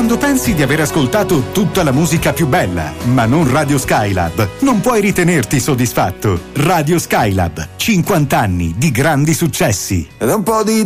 Quando pensi di aver ascoltato tutta la musica più bella, ma non Radio Skylab, non puoi ritenerti soddisfatto. Radio Skylab, 50 anni di grandi successi. Ed un po' di